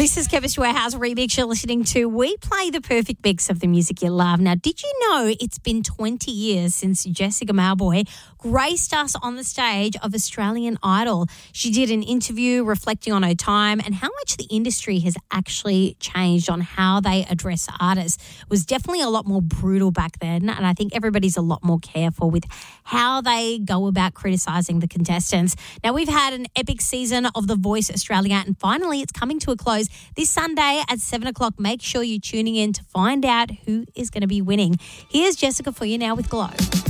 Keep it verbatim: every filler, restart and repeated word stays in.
This is Chemist Warehouse Remix you're listening to. We play the perfect mix of the music you love. Now, did you know it's been twenty years since Jessica Mauboy graced us on the stage of Australian Idol? She did an interview reflecting on her time and how much the industry has actually changed on how they address artists. It was definitely a lot more brutal back then, and I think everybody's a lot more careful with how they go about criticising the contestants. Now, we've had an epic season of The Voice Australia, and finally it's coming to a close this Sunday at seven o'clock. Make sure you're tuning in to find out who is going to be winning. Here's Jessica for you now with Glow.